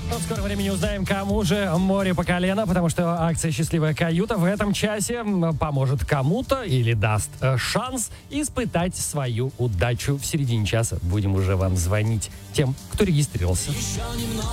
В скором времени узнаем, кому же море по колено, потому что акция «Счастливая каюта» в этом часе поможет кому-то или даст шанс испытать свою удачу. В середине часа будем уже вам звонить тем, кто регистрировался.